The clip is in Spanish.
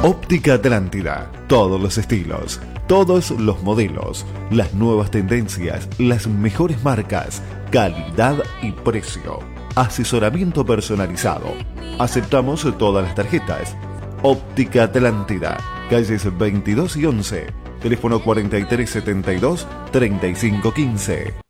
Óptica Atlántida, todos los estilos, todos los modelos, las nuevas tendencias, las mejores marcas, calidad y precio. Asesoramiento personalizado. Aceptamos todas las tarjetas. Óptica Atlántida, calles 22 y 11, teléfono 4372-3515.